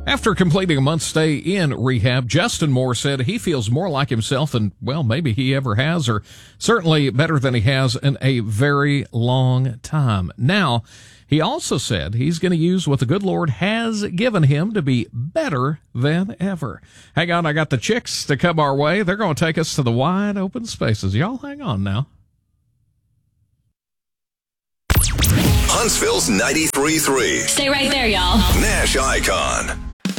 After completing a month's stay in rehab, Justin Moore said he feels more like himself than, well, maybe he ever has, or certainly better than he has in a very long time. Now, he also said he's going to use what the good Lord has given him to be better than ever. Hang on, I got the chicks to come our way. They're going to take us to the wide open spaces. Y'all hang on now. Huntsville's 93.3. Stay right there, y'all. Nash Icon.